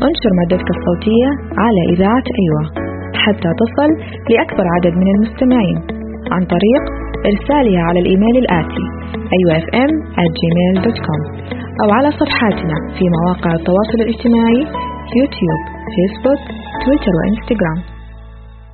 انشر مادتك الصوتية على إذاعة أيوة حتى تصل لأكبر عدد من المستمعين عن طريق إرسالها على الإيميل الآتي ayofm@gmail.com أو على صفحاتنا في مواقع التواصل الاجتماعي يوتيوب، فيسبوك، تويتر وإنستغرام.